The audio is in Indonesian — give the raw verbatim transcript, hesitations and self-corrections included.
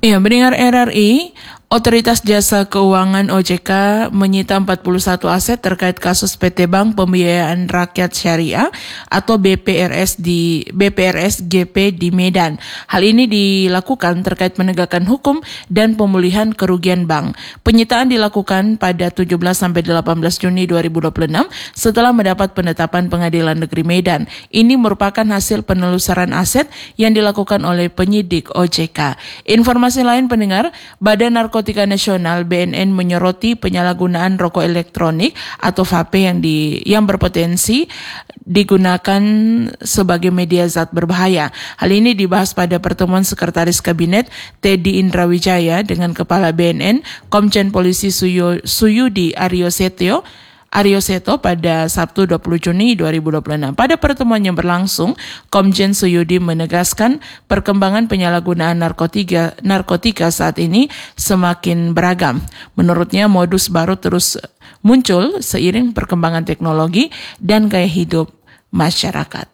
Ya, mendengar R R I, Otoritas Jasa Keuangan O J K menyita empat puluh satu aset terkait kasus P T Bank Pembiayaan Rakyat Syariah atau B P R S di B P R S G P di Medan. Hal ini dilakukan terkait penegakan hukum dan pemulihan kerugian bank. Penyitaan dilakukan pada tujuh belas sampai delapan belas Juni dua ribu dua puluh enam setelah mendapat penetapan Pengadilan Negeri Medan. Ini merupakan hasil penelusuran aset yang dilakukan oleh penyidik O J K. Informasi lain pendengar, Badan Narkotika Narkotika Nasional B N N menyoroti penyalahgunaan rokok elektronik atau vape yang di yang berpotensi digunakan sebagai media zat berbahaya. Hal ini dibahas pada pertemuan Sekretaris Kabinet Teddy Indrawijaya dengan Kepala B N N Komjen Polisi Suyo, Suyudi Aryo Setio Aryo Seto pada Sabtu dua puluh Juni dua ribu dua puluh enam. Pada pertemuan yang berlangsung, Komjen Suyudi menegaskan perkembangan penyalahgunaan narkotika, narkotika saat ini semakin beragam. Menurutnya modus baru terus muncul seiring perkembangan teknologi dan gaya hidup masyarakat.